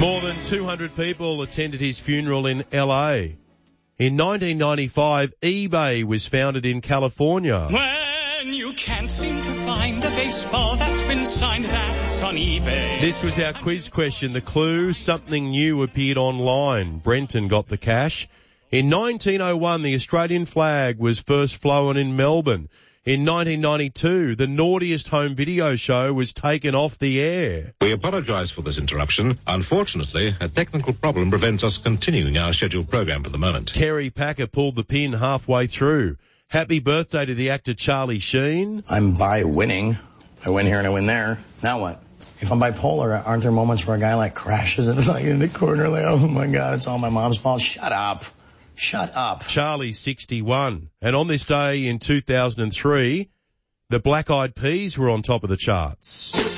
More than 200 people attended his funeral in LA. In 1995, eBay was founded in California. When you can't seem to find a baseball that's been signed, that's on eBay. This was our quiz question. The clue, something new appeared online. Brenton got the cash. In 1901, the Australian flag was first flown in Melbourne. In 1992, the Naughtiest Home Video Show was taken off the air. We apologise for this interruption. Unfortunately, a technical problem prevents us continuing our scheduled program for the moment. Kerry Packer pulled the pin halfway through. Happy birthday to the actor Charlie Sheen. I'm by winning. I win here and I win there. Now what? If I'm bipolar, aren't there moments where a guy like crashes and like in the corner like, oh my God, it's all my mom's fault? Shut up. Shut up. Charlie's 61. And on this day in 2003, the Black Eyed Peas were on top of the charts.